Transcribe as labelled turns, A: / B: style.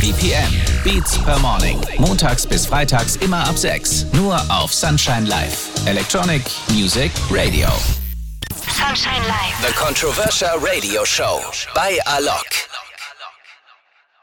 A: BPM. Beats per Morning. Montags bis freitags immer ab 6. Nur auf Sunshine Live. Electronic Music Radio.
B: Sunshine Live.
A: The Controversial Radio Show bei Alok.